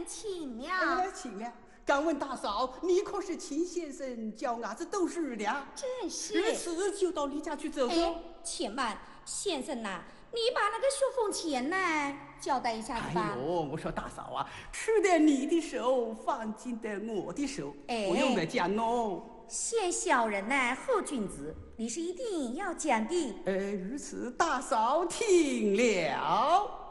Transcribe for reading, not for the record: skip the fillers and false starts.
请了。 请了。敢问大嫂，你可是秦先生叫伢子都是的？ 正是。 这次就到你家去走走。 且慢，先生呐，你把那个雪凤钱呢交代一下子吧。 哎呦，我说大嫂啊，吃得你的手，放进得我的手，不用得讲哦。 先小人呢，后君子，你是一定要讲的。 如此大嫂听了。